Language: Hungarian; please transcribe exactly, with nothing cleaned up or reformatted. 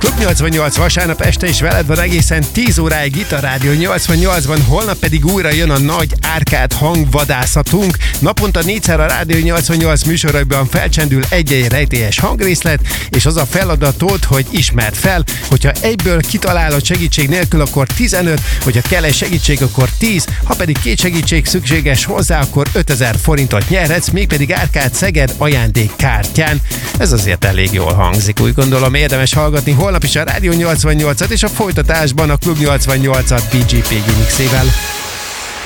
Klub nyolcvannyolc vasárnap este is veled van egészen tíz óráig itt a Rádió nyolcvannyolcban, holnap pedig újra jön a nagy árkád hangvadászatunk. Naponta négyszer a Rádió nyolcvannyolc műsorokban felcsendül egy-egy rejtélyes hangrészlet, és az a feladatod, hogy ismerd fel, hogyha egyből kitalálod segítség nélkül, akkor tizenöt, hogyha kell egy segítség, akkor tíz, ha pedig két segítség szükséges hozzá, akkor ötezer forintot nyerhetsz, mégpedig Árkád Szeged ajándékkártyán. Ez azért elég jól hangzik, úgy gondolom érdemes hallgatni holnap is a Rádió nyolcvannyolcat, és a folytatásban a Klub nyolcvannyolcat pé gé pé Gimixével.